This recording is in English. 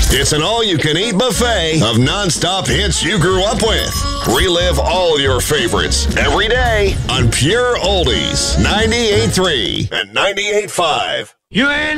It's an all-you-can-eat buffet of non-stop hits you grew up with. Relive all your favorites every day on Pure Oldies 98.3 and 98.5. You ain't